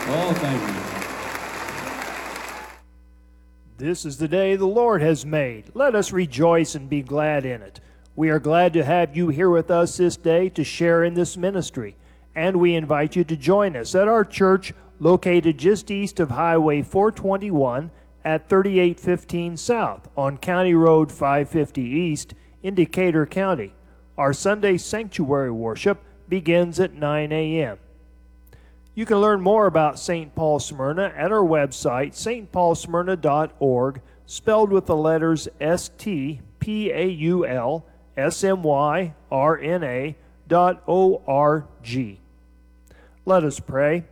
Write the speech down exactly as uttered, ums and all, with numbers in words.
Oh, thank you. This is the day the Lord has made. Let us rejoice and be glad in it. We are glad to have you here with us this day to share in this ministry, and we invite you to join us at our church located just east of Highway four twenty-one at thirty-eight fifteen South on County Road five fifty East in Decatur County. Our Sunday sanctuary worship begins at nine a m You can learn more about Saint Paul Smyrna at our website, s t paul smyrna dot org, spelled with the letters S T P A U L S M Y R N A dot O R G. Let us pray.